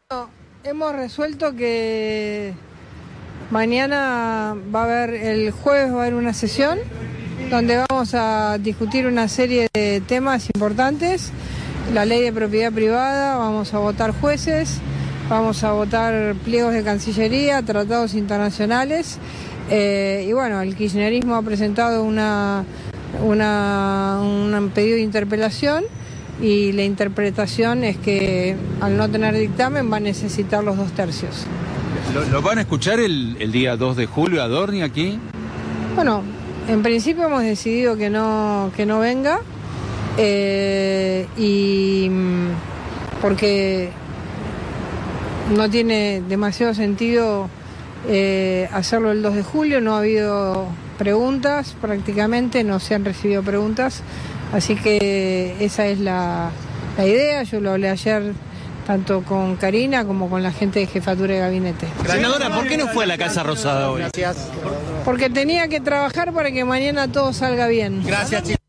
Hemos resuelto que mañana el jueves va a haber una sesión donde vamos a discutir una serie de temas importantes, la ley de propiedad privada, vamos a votar jueces, vamos a votar pliegos de Cancillería, tratados internacionales, y bueno, el kirchnerismo ha presentado un pedido de interpelación y la interpretación es que al no tener dictamen va a necesitar los 2/3. ¿Lo van a escuchar el día 2 de julio a Adorni aquí? Bueno, en principio hemos decidido que no venga, y porque no tiene demasiado sentido hacerlo el 2 de julio, no ha habido preguntas, prácticamente no se han recibido preguntas, así que esa es la idea. Yo lo hablé ayer tanto con Karina como con la gente de Jefatura de Gabinete. Senadora, ¿por qué no fue a la Casa Rosada hoy? Gracias. Porque tenía que trabajar para que mañana todo salga bien. Gracias, chicos.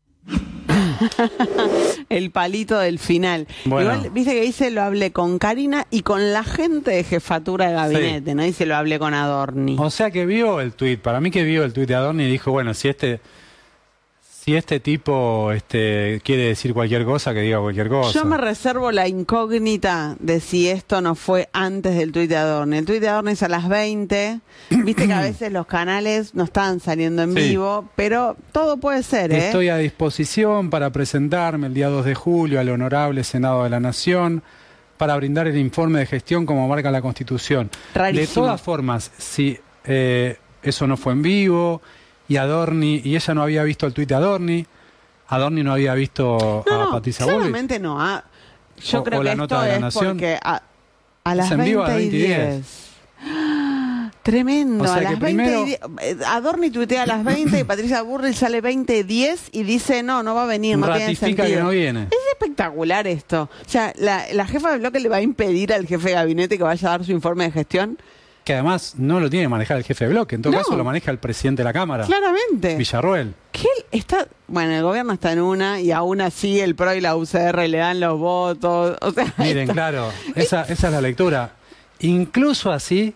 El palito del final. Bueno. Igual, viste que dice lo hablé con Karina y con la gente de Jefatura de Gabinete, sí. No dice lo hablé con Adorni. O sea que vio el tuit, para mí que vio el tuit de Adorni y dijo, bueno, si este tipo quiere decir cualquier cosa, que diga cualquier cosa. Yo me reservo la incógnita de si esto no fue antes del tuit de Adorni. El tuit de Adorni es a las 20. Viste que a veces los canales no están saliendo en vivo, pero todo puede ser, ¿eh? Estoy a disposición para presentarme el día 2 de julio al Honorable Senado de la Nación para brindar el informe de gestión como marca la Constitución. Rarísimo. De todas formas, si eso no fue en vivo y Adorni, y ella no había visto el tuit de Adorni no había visto a Patricia Bullrich. Claramente no. Yo creo o que la esto nota de la es Nación. porque a las Es en vivo a 20 y 10. Tremendo, O sea a las que primero... 20 y 10. Adorni tuitea a las 20 y Patricia Bullrich sale 20 y 10 y dice no va a venir, no tiene sentido. Ratifica que no viene. Es espectacular esto. O sea, la jefa de bloque le va a impedir al jefe de gabinete que vaya a dar su informe de gestión. Que además no lo tiene que manejar el jefe de bloque, en todo caso lo maneja el presidente de la Cámara. Claramente. Villarroel. Que él está, bueno, el gobierno está en una y aún así el PRO y la UCR le dan los votos. O sea, Miren, claro, esa es la lectura. Incluso así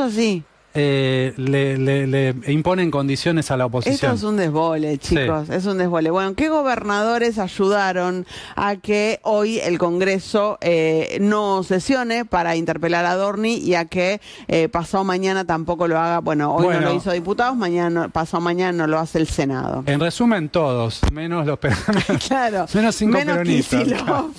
le imponen condiciones a la oposición. Esto es un desbole, chicos, es un desbole. Bueno, ¿qué gobernadores ayudaron a que hoy el Congreso no sesione para interpelar a Adorni y a que pasado mañana tampoco lo haga? Bueno, hoy no lo hizo diputados, pasado mañana no lo hace el Senado. En resumen, todos, menos los peronistas. Claro, menos 5 peronistas. Kicillof.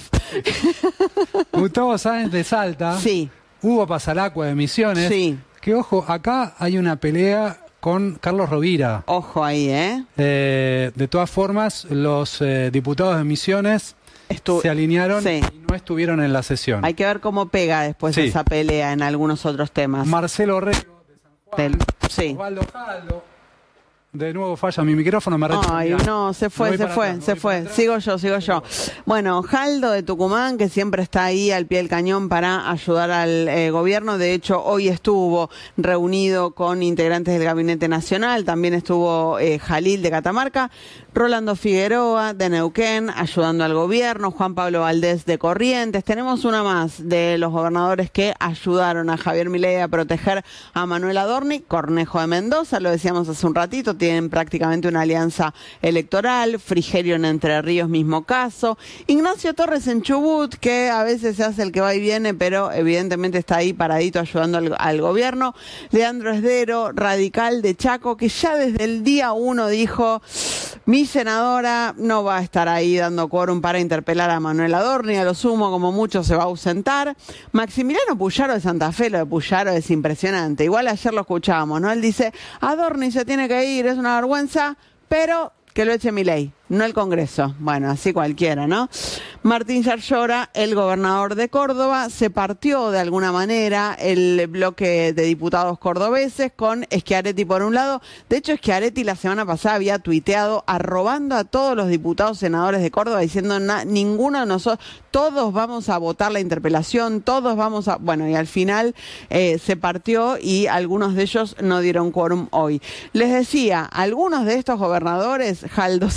Gustavo Sáenz de Salta. Sí. Hugo Pasalacqua de Misiones. Sí. Que ojo, acá hay una pelea con Carlos Rovira. Ojo ahí, de todas formas, los diputados de Misiones se alinearon y no estuvieron en la sesión. Hay que ver cómo pega después esa pelea en algunos otros temas. Marcelo Rego de San Juan, Osvaldo Jaldo. De nuevo falla mi micrófono, me recho. Ay, no, se fue. Sigo yo. Bueno, Jaldo de Tucumán, que siempre está ahí al pie del cañón para ayudar al gobierno. De hecho, hoy estuvo reunido con integrantes del Gabinete Nacional. También estuvo Jalil de Catamarca. Rolando Figueroa de Neuquén, ayudando al gobierno. Juan Pablo Valdés de Corrientes. Tenemos una más de los gobernadores que ayudaron a Javier Milei a proteger a Manuel Adorni. Cornejo de Mendoza, lo decíamos hace un ratito, tienen prácticamente una alianza electoral. Frigerio en Entre Ríos, mismo caso. Ignacio Torres en Chubut, que a veces se hace el que va y viene, pero evidentemente está ahí paradito ayudando al gobierno. Leandro Esdero, radical de Chaco, que ya desde el día 1 dijo: mi senadora no va a estar ahí dando quórum para interpelar a Manuel Adorni, a lo sumo, como mucho, se va a ausentar. Maximiliano Puyaro de Santa Fe, lo de Puyaro es impresionante. Igual ayer lo escuchábamos, ¿no? Él dice: Adorni se tiene que ir, es una vergüenza, pero que lo eche Milei, no el Congreso. Bueno, así cualquiera, ¿no? Martín Yarlora, el gobernador de Córdoba, se partió de alguna manera el bloque de diputados cordobeses con Schiaretti por un lado. De hecho, Schiaretti la semana pasada había tuiteado arrobando a todos los diputados senadores de Córdoba diciendo: ninguno de nosotros, todos vamos a votar la interpelación, todos vamos a... Bueno, y al final se partió y algunos de ellos no dieron quórum hoy. Les decía, algunos de estos gobernadores, Jaldo sobre todo,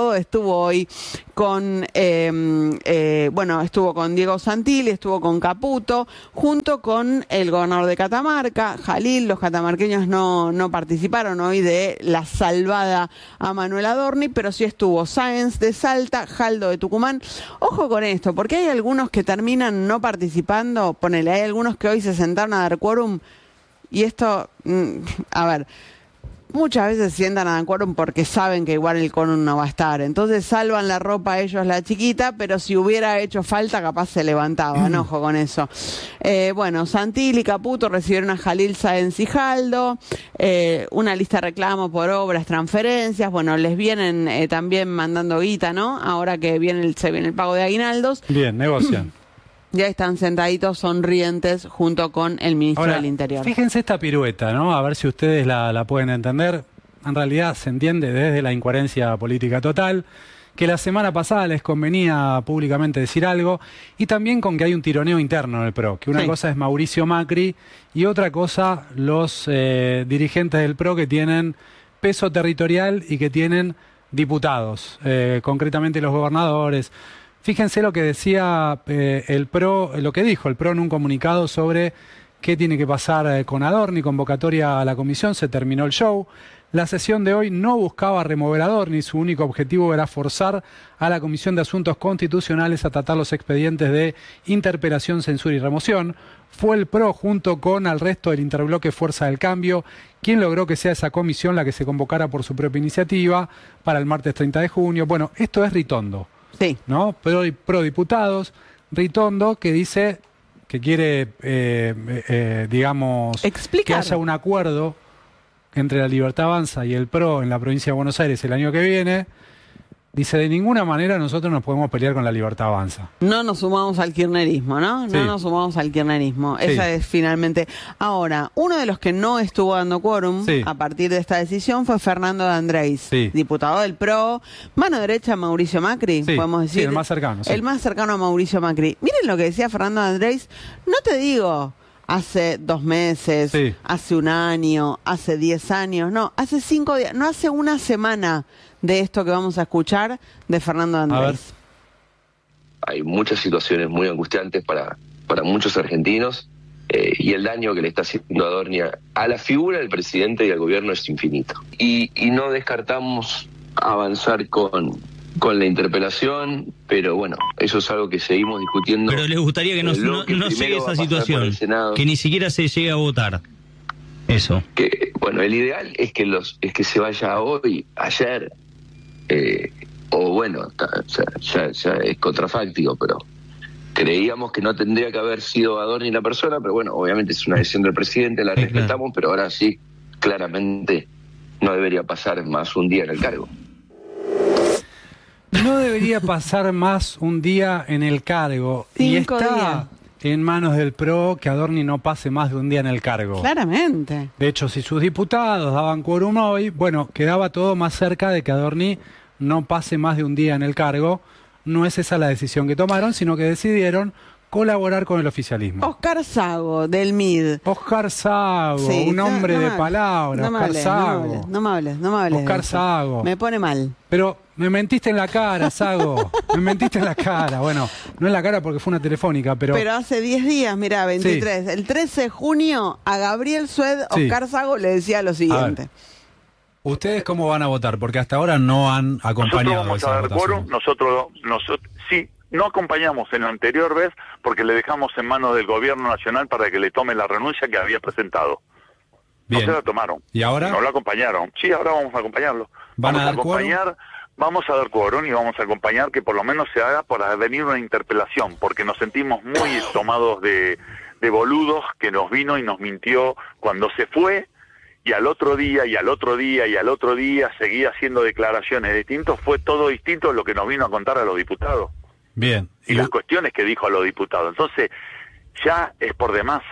todo, estuvo hoy con, estuvo con Diego Santilli, estuvo con Caputo, junto con el gobernador de Catamarca, Jalil. Los catamarqueños no participaron hoy de la salvada a Manuel Adorni, pero sí estuvo Sáenz de Salta, Jaldo de Tucumán. Ojo con esto, porque hay algunos que terminan no participando, ponele, hay algunos que hoy se sentaron a dar quórum, y esto, a ver, muchas veces se sientan a dar quórum porque saben que igual el quórum no va a estar. Entonces salvan la ropa ellos, la chiquita, pero si hubiera hecho falta, capaz se levantaban. Ojo con eso. Santilli y Caputo recibieron a Jalil, Sáenz y Jaldo. Una lista de reclamos por obras, transferencias. Bueno, les vienen también mandando guita, ¿no? Ahora que se viene el pago de aguinaldos. Bien, negocian. Ya están sentaditos sonrientes junto con el ministro del Interior. Fíjense esta pirueta, ¿no? A ver si ustedes la pueden entender. En realidad se entiende desde la incoherencia política total, que la semana pasada les convenía públicamente decir algo, y también con que hay un tironeo interno en el PRO, que una cosa es Mauricio Macri y otra cosa los dirigentes del PRO que tienen peso territorial y que tienen diputados, concretamente los gobernadores. Fíjense lo que decía el PRO, lo que dijo el PRO en un comunicado sobre qué tiene que pasar con Adorni, convocatoria a la comisión, se terminó el show. La sesión de hoy no buscaba remover a Adorni, su único objetivo era forzar a la Comisión de Asuntos Constitucionales a tratar los expedientes de interpelación, censura y remoción. Fue el PRO, junto con el resto del interbloque Fuerza del Cambio, quien logró que sea esa comisión la que se convocara por su propia iniciativa para el martes 30 de junio. Bueno, esto es Ritondo. Sí. ¿No? Pro diputados, Ritondo, que dice que quiere, explicar que haya un acuerdo entre la Libertad Avanza y el PRO en la provincia de Buenos Aires el año que viene. Dice, de ninguna manera nosotros nos podemos pelear con la Libertad Avanza. No nos sumamos al kirchnerismo, ¿no? Sí. No nos sumamos al kirchnerismo. Sí. Esa es finalmente. Ahora, uno de los que no estuvo dando quórum a partir de esta decisión fue Fernando de Andrés, diputado del PRO, mano derecha a Mauricio Macri, podemos decir. Sí, el más cercano. El más cercano a Mauricio Macri. Miren lo que decía Fernando de Andrés. No te digo hace 2 meses, hace 1 año, hace 10 años, no, hace 5 días, no hace una semana de esto que vamos a escuchar de Fernando de Andrés. Hay muchas situaciones muy angustiantes para muchos argentinos y el daño que le está haciendo Adorni a la figura del presidente y al gobierno es infinito. Y no descartamos avanzar con la interpelación, pero bueno, eso es algo que seguimos discutiendo. Pero les gustaría que no llegue esa situación, que ni siquiera se llegue a votar. Eso. Bueno, el ideal es que se vaya hoy, ayer, o bueno, ya es contrafáctico, pero creíamos que no tendría que haber sido Adorni la persona, pero bueno, obviamente es una decisión del presidente, la respetamos, pero ahora sí, claramente no debería pasar más un día en el cargo. No debería pasar más un día en el cargo. 5 y está días. En manos del PRO que Adorni no pase más de un día en el cargo. Claramente. De hecho, si sus diputados daban quórum hoy, bueno, quedaba todo más cerca de que Adorni no pase más de un día en el cargo. No es esa la decisión que tomaron, sino que decidieron colaborar con el oficialismo. Oscar Sago, del MID. Oscar Sago, un hombre de palabra. Oscar Sago. No me hables. Oscar Sago. Me pone mal. Pero me mentiste en la cara, Sago. Me mentiste en la cara. Bueno, no en la cara porque fue una telefónica, pero... Pero hace 10 días, mirá, 23. Sí. El 13 de junio, a Gabriel Sued, Oscar Sago le decía lo siguiente. ¿Ustedes cómo van a votar? Porque hasta ahora no han acompañado nosotros vamos a dar quórum. Nosotros sí, no acompañamos en la anterior vez porque le dejamos en manos del gobierno nacional para que le tome la renuncia que había presentado. Bien. No se la tomaron. ¿Y ahora? No lo acompañaron. Sí, ahora vamos a acompañarlo. Vamos a acompañar, vamos a dar quórum y vamos a acompañar que por lo menos se haga para venir una interpelación, porque nos sentimos muy tomados de boludos que nos vino y nos mintió cuando se fue, y al otro día, y al otro día, y al otro día seguía haciendo declaraciones distintas. Fue todo distinto lo que nos vino a contar a los diputados. Bien. Y las cuestiones que dijo a los diputados. Entonces, ya es por demás.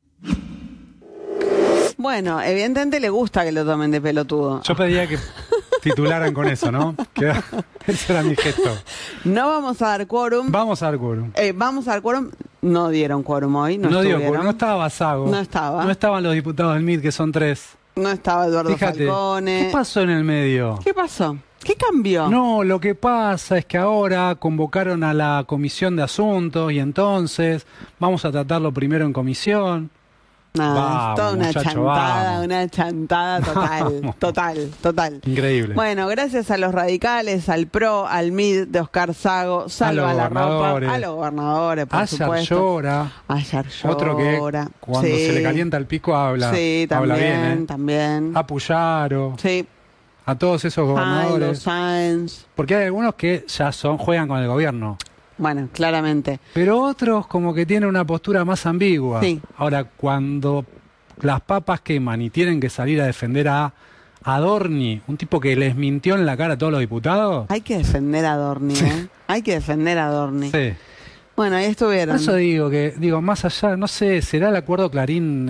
Bueno, evidentemente le gusta que lo tomen de pelotudo. Yo pedía que titularan con eso, ¿no? Ese era mi gesto. No vamos a dar quórum. Vamos a dar quórum. Vamos a dar quórum. No dieron quórum hoy. No dio quórum. No estaba Sago. No estaba. No estaban los diputados del MID, que son 3. No estaba Eduardo Falcone. ¿Qué pasó en el medio? ¿Qué pasó? ¿Qué cambió? No, lo que pasa es que ahora convocaron a la comisión de asuntos y entonces vamos a tratarlo primero en comisión. No, Vamos, es toda muchacho, una chantada total, Vamos. total. Increíble. Bueno, gracias a los radicales, al PRO, al MID de Oscar Sago, Salva la Ropa, a los gobernadores, por supuesto. Llora. Ayer llora. Otro que cuando se le calienta el pico habla. Sí, habla también, bien, también. A Puyaro. Sí. A todos esos gobernadores. Sáenz. Porque hay algunos que ya juegan con el gobierno. Bueno, claramente. Pero otros como que tienen una postura más ambigua. Sí. Ahora, cuando las papas queman y tienen que salir a defender a Adorni, un tipo que les mintió en la cara a todos los diputados. Hay que defender a Adorni, ¿eh? Hay que defender a Adorni. Sí. Bueno, ahí estuvieron. Por eso digo, más allá, no sé, ¿será el acuerdo Clarín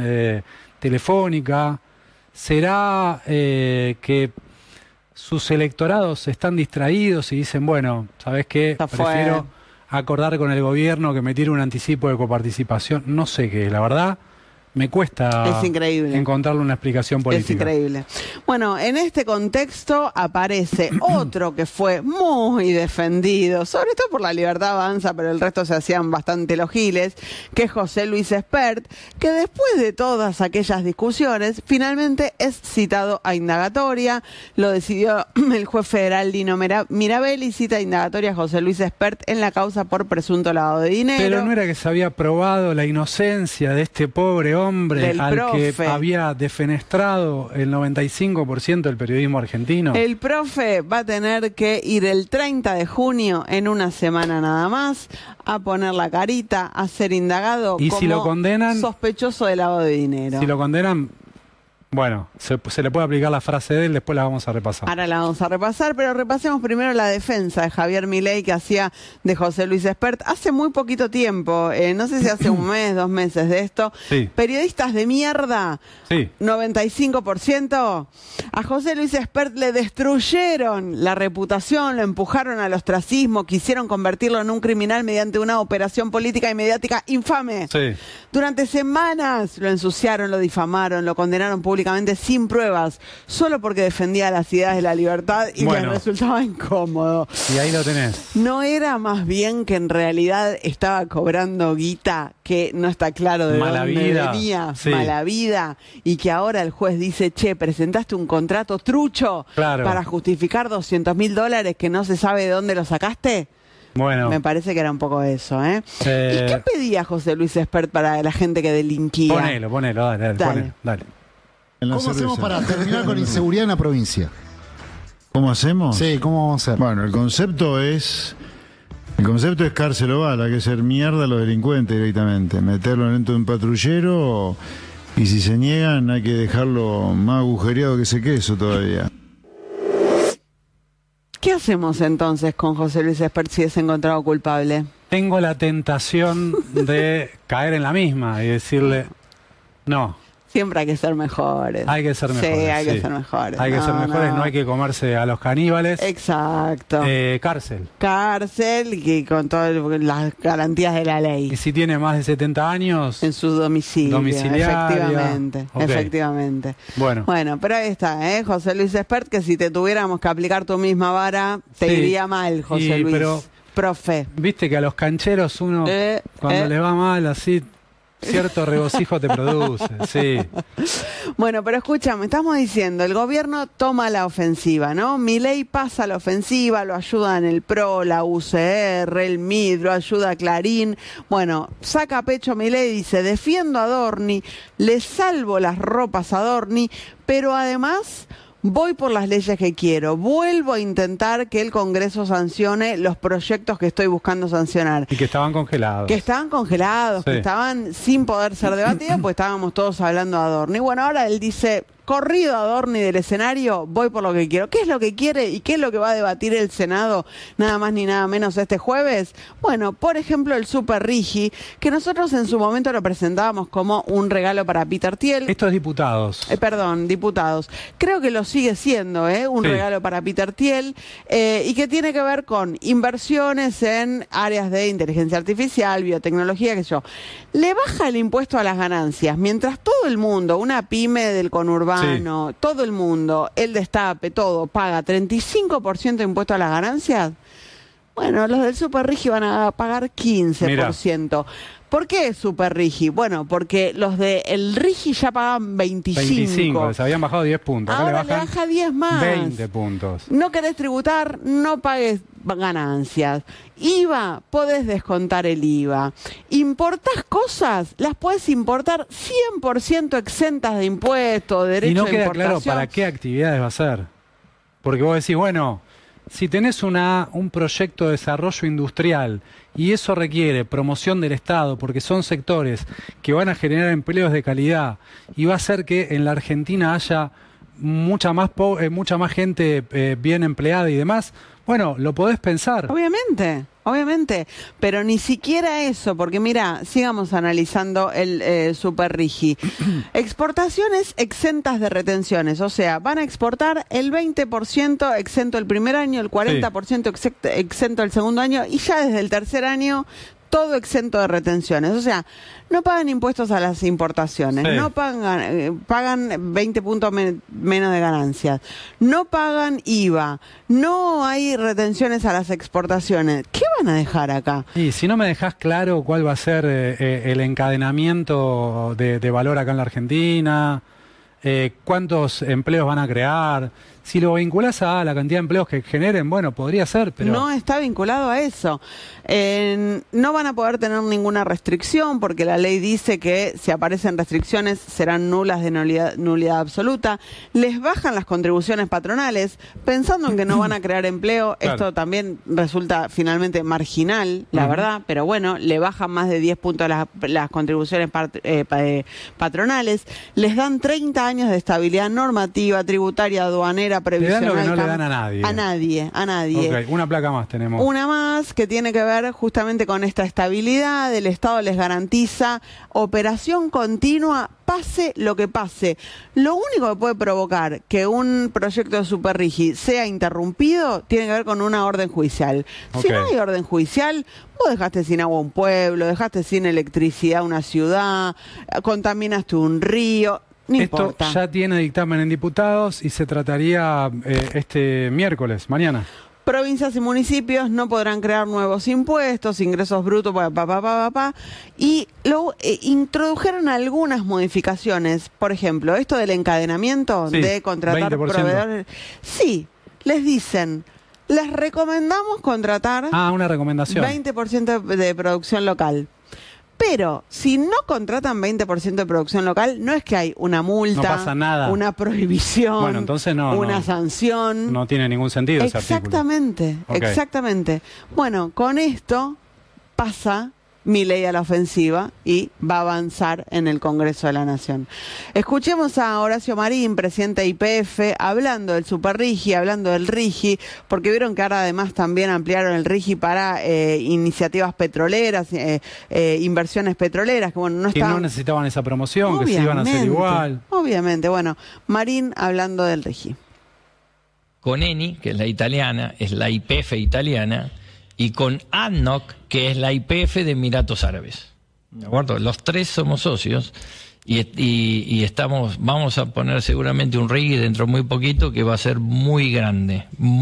Telefónica? ¿Será que sus electorados están distraídos y dicen, bueno, ¿sabes qué? Prefiero acordar con el gobierno que me tire un anticipo de coparticipación? No sé qué, la verdad. Me cuesta encontrarle una explicación política. Es increíble. Bueno, en este contexto aparece otro que fue muy defendido, sobre todo por la Libertad Avanza, pero el resto se hacían bastante los giles, que es José Luis Espert, que después de todas aquellas discusiones, finalmente es citado a indagatoria. Lo decidió el juez federal Lino Mirabel y cita a indagatoria a José Luis Espert en la causa por presunto lavado de dinero. Pero no era que se había probado la inocencia de este pobre hombre al que había defenestrado el 95% del periodismo argentino. El profe va a tener que ir el 30 de junio, en una semana nada más, a poner la carita, a ser indagado y como si lo condenan, sospechoso de lavado de dinero. Si lo condenan, bueno, se le puede aplicar la frase de él, después la vamos a repasar. Ahora la vamos a repasar, pero repasemos primero la defensa de Javier Milei que hacía de José Luis Espert hace muy poquito tiempo, no sé si hace un mes, 2 meses de esto. Sí. Periodistas de mierda, sí. 95%. A José Luis Espert le destruyeron la reputación, lo empujaron al ostracismo, quisieron convertirlo en un criminal mediante una operación política y mediática infame. Sí. Durante semanas lo ensuciaron, lo difamaron, lo condenaron públicamente sin pruebas, solo porque defendía las ideas de la libertad y les resultaba incómodo. Y ahí lo tenés. ¿No era más bien que en realidad estaba cobrando guita que no está claro de dónde venía? Sí. Mala vida. Y que ahora el juez dice, che, presentaste un contrato trucho para justificar $200.000 que no se sabe de dónde lo sacaste. Bueno. Me parece que era un poco eso, ¿eh? ¿Y qué pedía José Luis Espert para la gente que delinquía? Ponelo, dale. ¿Cómo hacemos para terminar con inseguridad en la provincia? ¿Cómo hacemos? Sí, ¿cómo vamos a hacer? Bueno, el concepto es cárcel o bala, que es hacer mierda a los delincuentes directamente, meterlo dentro de un patrullero y si se niegan hay que dejarlo más agujereado que ese queso todavía. ¿Qué hacemos entonces con José Luis Espert si es encontrado culpable? Tengo la tentación de caer en la misma y decirle, no. Siempre hay que ser mejores. Hay que ser mejores. Sí, hay que ser mejores. Hay que ser mejores, no hay que comerse a los caníbales. Exacto. Cárcel. Cárcel y con todas las garantías de la ley. Y si tiene más de 70 años... En su domicilio. Efectivamente. Okay. Efectivamente. Bueno, pero ahí está, José Luis Espert, que si te tuviéramos que aplicar tu misma vara, te iría mal, José Luis. Pero, profe. Viste que a los cancheros uno, cuando le va mal, así... Cierto regocijo te produce, sí. Bueno, pero escúchame, estamos diciendo, el gobierno toma la ofensiva, ¿no? Milei pasa la ofensiva, lo ayudan el PRO, la UCR, el MID, lo ayuda Clarín. Bueno, saca pecho Milei y dice, defiendo a Adorni, le salvo las ropas a Adorni, pero además... voy por las leyes que quiero, vuelvo a intentar que el Congreso sancione los proyectos que estoy buscando sancionar. Y que estaban congelados. Que estaban sin poder ser debatidos, pues estábamos todos hablando de Adorni. Y bueno, ahora él dice, corrido a Adorni del escenario, voy por lo que quiero. ¿Qué es lo que quiere y qué es lo que va a debatir el Senado nada más ni nada menos este jueves? Bueno, por ejemplo, el Super Rigi, que nosotros en su momento lo presentábamos como un regalo para Peter Thiel. Estos diputados. Diputados. Creo que lo sigue siendo, un regalo para Peter Thiel, y que tiene que ver con inversiones en áreas de inteligencia artificial, biotecnología, qué sé yo. Le baja el impuesto a las ganancias, mientras todo el mundo, una pyme del conurbano, Urbano, todo el mundo, el Destape, todo, paga 35% de impuesto a las ganancias, bueno, los del Super Rigi van a pagar 15%. Mirá. ¿Por qué Super Rigi? Bueno, porque los del Rigi ya pagaban 25. Les habían bajado 10 puntos. Ahora le baja 10 más. 20 puntos. No querés tributar, no pagues ganancias. IVA, podés descontar el IVA. Importás cosas, las podés importar 100% exentas de impuestos, derecho de importación. Y no queda claro para qué actividades va a ser. Porque vos decís, bueno, si tenés un proyecto de desarrollo industrial y eso requiere promoción del Estado porque son sectores que van a generar empleos de calidad y va a hacer que en la Argentina haya mucha más gente bien empleada y demás, bueno, lo podés pensar. Obviamente, pero ni siquiera eso, porque mira, sigamos analizando el Super Rigi. Exportaciones exentas de retenciones, o sea, van a exportar el 20% exento el primer año, el 40% exento el segundo año y ya desde el tercer año todo exento de retenciones. O sea, no pagan impuestos a las importaciones, no pagan 20 puntos menos de ganancias, no pagan IVA, no hay retenciones a las exportaciones. ¿Qué van a dejar acá? Y si no me dejás claro cuál va a ser el encadenamiento de valor acá en la Argentina, cuántos empleos van a crear, si lo vinculás a la cantidad de empleos que generen, bueno, podría ser, pero... No está vinculado a eso. No van a poder tener ninguna restricción porque la ley dice que si aparecen restricciones serán nulas de nulidad absoluta. Les bajan las contribuciones patronales pensando en que no van a crear empleo. Claro. Esto también resulta finalmente marginal, la verdad, pero bueno, le bajan más de 10 puntos las contribuciones patronales. Les dan 30 años de estabilidad normativa, tributaria, aduanera, previsional. Le dan lo que no le dan a nadie. A nadie. Okay, una placa más tenemos. Una más que tiene que ver justamente con esta estabilidad. El Estado les garantiza operación continua, pase lo que pase. Lo único que puede provocar que un proyecto de Super Rigi sea interrumpido tiene que ver con una orden judicial. Si no hay orden judicial, vos dejaste sin agua un pueblo, dejaste sin electricidad una ciudad, contaminaste un río. No importa. Esto ya tiene dictamen en diputados y se trataría este miércoles, mañana. Provincias y municipios no podrán crear nuevos impuestos, ingresos brutos, y introdujeron algunas modificaciones. Por ejemplo, esto del encadenamiento de contratar 20%. Proveedores. Sí, les dicen, les recomendamos contratar una recomendación. 20% de producción local. Pero si no contratan 20% de producción local, no es que hay una multa, no pasa nada, una prohibición, bueno, entonces una sanción. No tiene ningún sentido ese artículo. Exactamente. Bueno, con esto pasa Milei a la ofensiva y va a avanzar en el Congreso de la Nación. Escuchemos a Horacio Marín, presidente de YPF, hablando del Super Rigi, hablando del Rigi, porque vieron que ahora además también ampliaron el Rigi para iniciativas petroleras, inversiones petroleras, que bueno, no necesitaban esa promoción, que se iban a hacer igual. Obviamente, bueno, Marín hablando del Rigi. Con Eni, que es la italiana, es la YPF italiana, y con ADNOC, que es la YPF de Emiratos Árabes. ¿De acuerdo? Los tres somos socios y vamos a poner seguramente un Rigi dentro de muy poquito que va a ser muy grande.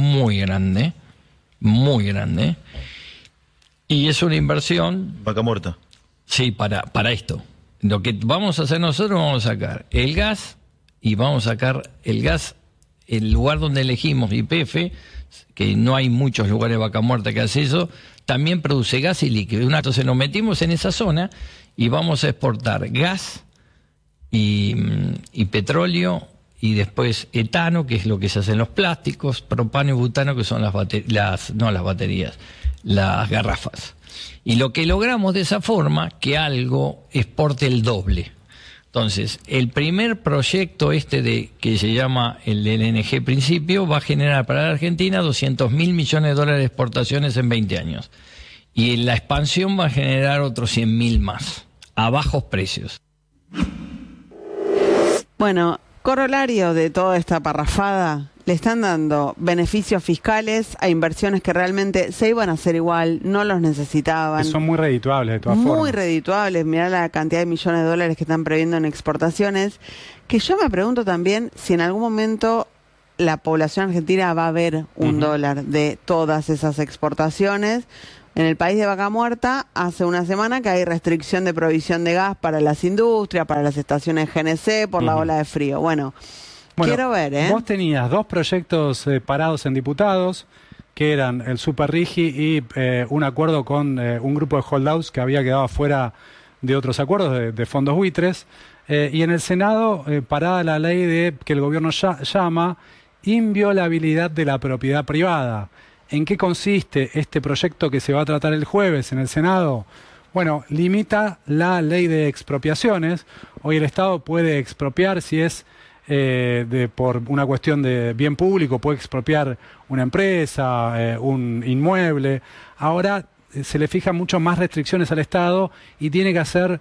Y es una inversión... Vaca muerta. Sí, para esto. Lo que vamos a hacer nosotros, vamos a sacar el gas y vamos a sacar el gas, el lugar donde elegimos YPF, que no hay muchos lugares de Vaca Muerta que hace eso, también produce gas y líquido. Entonces nos metimos en esa zona y vamos a exportar gas y petróleo y después etano, que es lo que se hace en los plásticos, propano y butano, que son las garrafas. Y lo que logramos de esa forma, que algo exporte el doble. Entonces, el primer proyecto que se llama el LNG Principio va a generar para la Argentina 200.000 millones de dólares de exportaciones en 20 años. Y la expansión va a generar otros 100.000 más, a bajos precios. Bueno, corolario de toda esta parrafada le están dando beneficios fiscales a inversiones que realmente se iban a hacer igual, no los necesitaban. Que son muy redituables de todas formas. Muy redituables, mirá la cantidad de millones de dólares que están previendo en exportaciones, que yo me pregunto también si en algún momento la población argentina va a ver un dólar de todas esas exportaciones. En el país de Vaca Muerta, hace una semana que hay restricción de provisión de gas para las industrias, para las estaciones GNC, por la ola de frío. Bueno, quiero ver, ¿eh? Vos tenías 2 proyectos parados en diputados, que eran el Super Rigi y un acuerdo con un grupo de holdouts que había quedado fuera de otros acuerdos de fondos buitres. Y en el Senado, parada la ley de que el gobierno llama inviolabilidad de la propiedad privada. ¿En qué consiste este proyecto que se va a tratar el jueves en el Senado? Bueno, limita la ley de expropiaciones. Hoy el Estado puede expropiar si es por una cuestión de bien público, puede expropiar una empresa, un inmueble. Ahora se le fijan mucho más restricciones al Estado y tiene que hacer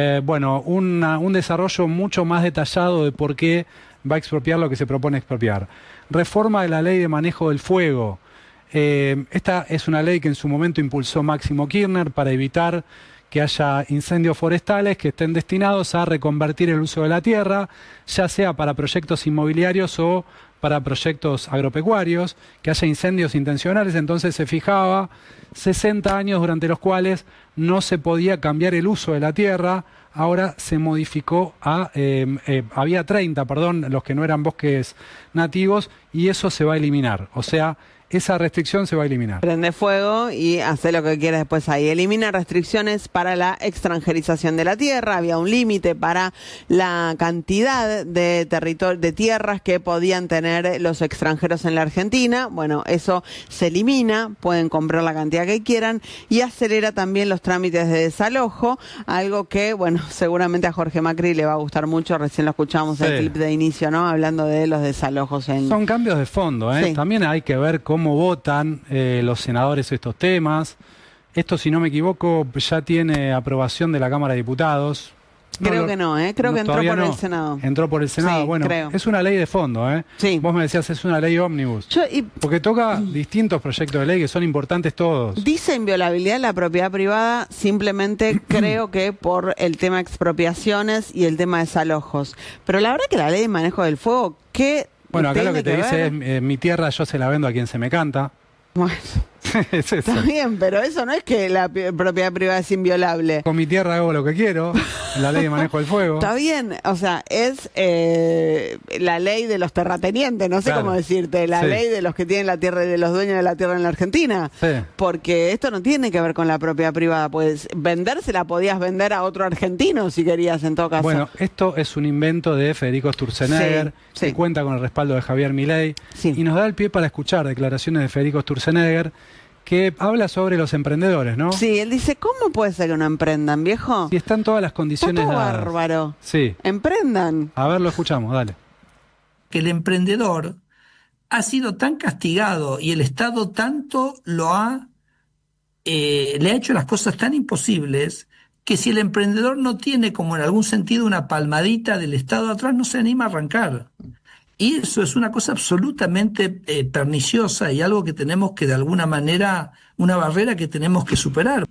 un desarrollo mucho más detallado de por qué va a expropiar lo que se propone expropiar. Reforma de la ley de manejo del fuego. Esta es una ley que en su momento impulsó Máximo Kirchner para evitar que haya incendios forestales que estén destinados a reconvertir el uso de la tierra, ya sea para proyectos inmobiliarios o para proyectos agropecuarios, que haya incendios intencionales. Entonces se fijaba 60 años durante los cuales no se podía cambiar el uso de la tierra. Ahora se modificó había 30, los que no eran bosques nativos, y eso se va a eliminar. O sea, esa restricción se va a eliminar. Prende fuego y hace lo que quieras después ahí. Elimina restricciones para la extranjerización de la tierra. Había un límite para la cantidad de tierras que podían tener los extranjeros en la Argentina. Bueno, eso se elimina. Pueden comprar la cantidad que quieran. Y acelera también los trámites de desalojo. Algo que, bueno, seguramente a Jorge Macri le va a gustar mucho. Recién lo escuchamos en el clip de inicio, ¿no? Hablando de los desalojos. Son cambios de fondo, ¿eh? Sí. También hay que ver cómo votan los senadores estos temas. Esto, si no me equivoco, ya tiene aprobación de la Cámara de Diputados. Creo que no, creo que entró por el Senado. Entró por el Senado, sí, bueno, creo. Es una ley de fondo, Sí. Vos me decías, es una ley ómnibus. Porque toca distintos proyectos de ley que son importantes todos. Dice inviolabilidad de la propiedad privada, simplemente creo que por el tema de expropiaciones y el tema de desalojos. Pero la verdad que la ley de manejo del fuego, ¿qué? Bueno, acá lo que te dice es, mi tierra yo se la vendo a quien se me canta. Bueno, es eso. Está bien, pero eso no es que la propiedad privada es inviolable. Con mi tierra hago lo que quiero, la ley de manejo del fuego. Está bien, o sea, es la ley de los terratenientes, no sé cómo decirte, la ley de los que tienen la tierra y de los dueños de la tierra en la Argentina. Sí. Porque esto no tiene que ver con la propiedad privada, pues vendérsela podías vender a otro argentino si querías en todo caso. Bueno, esto es un invento de Federico Sturzenegger, que cuenta con el respaldo de Javier Milei, y nos da el pie para escuchar declaraciones de Federico Sturzenegger, que habla sobre los emprendedores, ¿no? Sí, él dice, ¿cómo puede ser que no emprendan, viejo? Si están todas las condiciones Está todo dadas. bárbaro. Sí. Emprendan. A ver, lo escuchamos, dale. Que el emprendedor ha sido tan castigado y el Estado tanto le ha hecho las cosas tan imposibles que si el emprendedor no tiene como en algún sentido una palmadita del Estado atrás, no se anima a arrancar. Y eso es una cosa absolutamente perniciosa y algo que tenemos que de alguna manera, una barrera que tenemos que superar.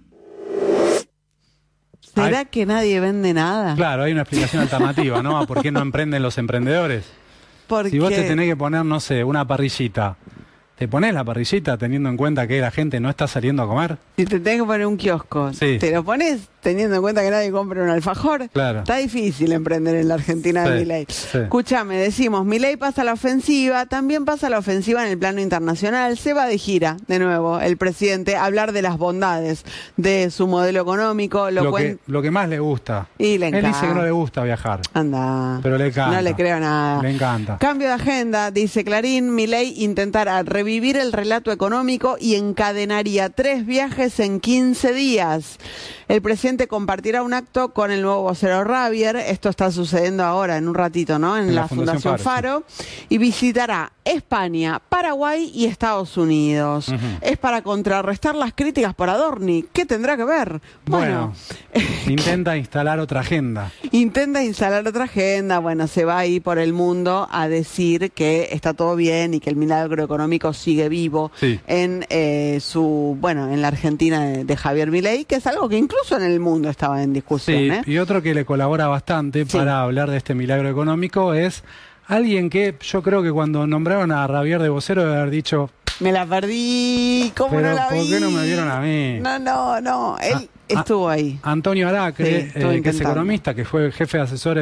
¿Será que nadie vende nada? Claro, hay una explicación alternativa, ¿no? ¿A por qué no emprenden los emprendedores? Si vos te tenés que poner, no sé, una parrillita, ¿te ponés la parrillita teniendo en cuenta que la gente no está saliendo a comer? Si te tenés que poner un kiosco, ¿te lo pones teniendo en cuenta que nadie compra un alfajor? Claro. Está difícil emprender en la Argentina de Milei. Sí. Escúchame, decimos, Milei pasa a la ofensiva, también pasa a la ofensiva en el plano internacional, se va de gira, de nuevo, el presidente, a hablar de las bondades de su modelo económico. Lo que más le gusta. Y le encanta. Él dice que no le gusta viajar. Anda. Pero le encanta. No le creo nada. Le encanta. Cambio de agenda, dice Clarín, Milei intentará revivir el relato económico y encadenaría 3 viajes en 15 días. El presidente compartirá un acto con el nuevo vocero Ravier, esto está sucediendo ahora en un ratito, ¿no? En la Fundación Faro, y visitará España, Paraguay y Estados Unidos. Es para contrarrestar las críticas por Adorni. ¿Qué tendrá que ver? Bueno, intenta instalar otra agenda. Intenta instalar otra agenda. Bueno, se va ahí por el mundo a decir que está todo bien y que el milagro económico sigue vivo en en la Argentina de Javier Milei, que es algo que incluso en el mundo estaba en discusión. Y otro que le colabora bastante para hablar de este milagro económico es alguien que yo creo que cuando nombraron a Javier de vocero debe haber dicho: me la perdí, ¿cómo no la vi? ¿Por qué no me vieron a mí? No, él estuvo ahí. Antonio Aracre, que es economista, que fue jefe de asesores